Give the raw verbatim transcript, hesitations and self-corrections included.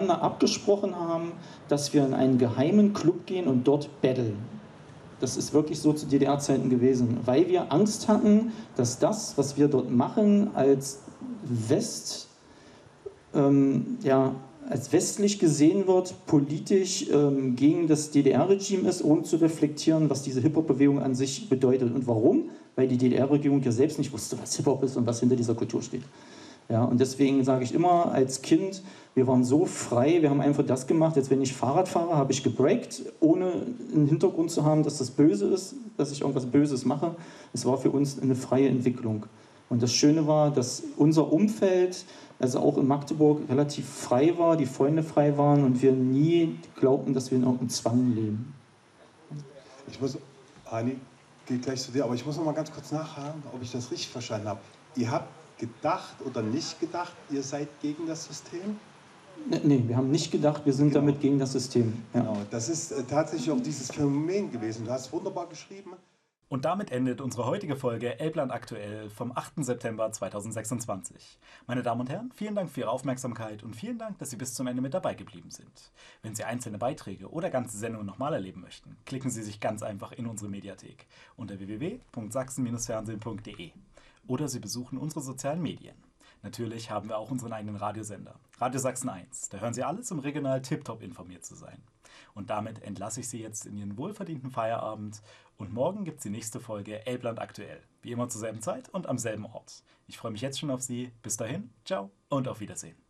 miteinander abgesprochen haben, dass wir in einen geheimen Club gehen und dort battlen. Das ist wirklich so zu D D R-Zeiten gewesen, weil wir Angst hatten, dass das, was wir dort machen, als West, ähm, ja, als westlich gesehen wird, politisch ähm, gegen das D D R-Regime ist, ohne zu reflektieren, was diese Hip-Hop-Bewegung an sich bedeutet. Und warum? Weil die D D R-Regierung ja selbst nicht wusste, was Hip-Hop ist und was hinter dieser Kultur steht. Ja, und deswegen sage ich immer als Kind, wir waren so frei, wir haben einfach das gemacht. Jetzt, wenn ich Fahrrad fahre, habe ich gebreakt, ohne einen Hintergrund zu haben, dass das böse ist, dass ich irgendwas Böses mache. Es war für uns eine freie Entwicklung. Und das Schöne war, dass unser Umfeld, also auch in Magdeburg, relativ frei war, die Freunde frei waren und wir nie glaubten, dass wir in irgendeinem Zwang leben. Ich muss, Hani, geht gleich zu dir, aber ich muss noch mal ganz kurz nachhaken, ob ich das richtig verstanden habe. Ihr habt gedacht oder nicht gedacht, ihr seid gegen das System? Nee, wir haben nicht gedacht, wir sind Genau. damit gegen das System. Ja. Genau, das ist äh, tatsächlich auch dieses Phänomen gewesen. Du hast wunderbar geschrieben. Und damit endet unsere heutige Folge Elbland aktuell vom achten September zweitausendsechsundzwanzig. Meine Damen und Herren, vielen Dank für Ihre Aufmerksamkeit und vielen Dank, dass Sie bis zum Ende mit dabei geblieben sind. Wenn Sie einzelne Beiträge oder ganze Sendungen nochmal erleben möchten, klicken Sie sich ganz einfach in unsere Mediathek unter w w w punkt sachsen fernsehen punkt d e oder Sie besuchen unsere sozialen Medien. Natürlich haben wir auch unseren eigenen Radiosender, Radio Sachsen eins. Da hören Sie alles, um regional tiptop informiert zu sein. Und damit entlasse ich Sie jetzt in Ihren wohlverdienten Feierabend und morgen gibt es die nächste Folge Elbland aktuell. Wie immer zur selben Zeit und am selben Ort. Ich freue mich jetzt schon auf Sie. Bis dahin, ciao und auf Wiedersehen.